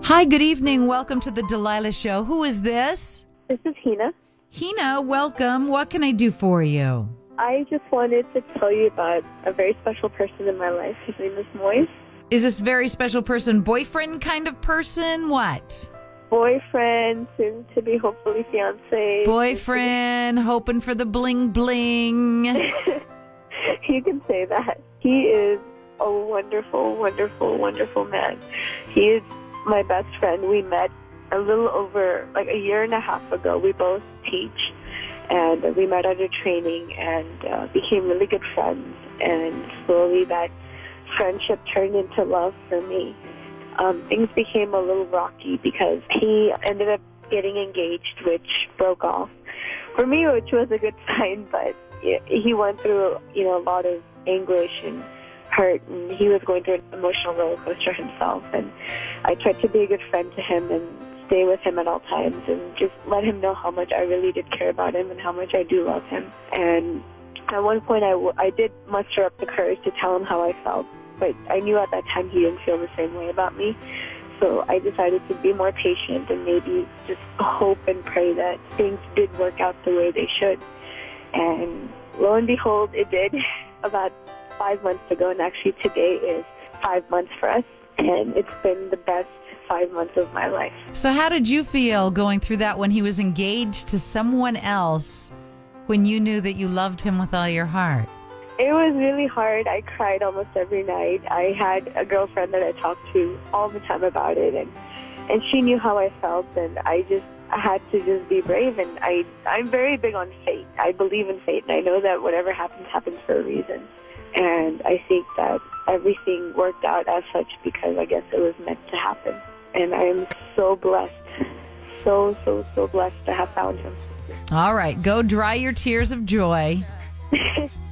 Hi, good evening. Welcome to the Delilah Show. Who is this? This is Hina. Hina, welcome. What can I do for you? I just wanted to tell you about a very special person in my life. His name is Moise. Is this very special person boyfriend kind of person? What? Boyfriend, soon to be hopefully fiance. Boyfriend, hoping for the bling bling. You can say that. He is a wonderful, wonderful, wonderful man. He is my best friend. We met a little over a year and a half ago. We both teach, and we met at a training and became really good friends. And slowly that friendship turned into love for me. Things became a little rocky because he ended up getting engaged, which broke off for me, which was a good sign. But he went through, a lot of anguish and hurt, and he was going through an emotional roller coaster himself. And I tried to be a good friend to him and stay with him at all times and just let him know how much I really did care about him and how much I do love him. And at one point I did muster up the courage to tell him how I felt, but I knew at that time he didn't feel the same way about me. So I decided to be more patient and maybe just hope and pray that things did work out the way they should. And lo and behold, it did. About 5 months ago, and actually today is 5 months for us, and it's been the best 5 months of my life. So how did you feel going through that when he was engaged to someone else, when you knew that you loved him with all your heart? It was really hard. I cried almost every night. I had a girlfriend that I talked to all the time about it, and she knew how I felt, and I had to just be brave. And I'm very big on fate. I believe in fate, and I know that whatever happens, happens for a reason. And I think that everything worked out as such because I guess it was meant to happen. And I am so blessed, so blessed to have found him. All right, go dry your tears of joy.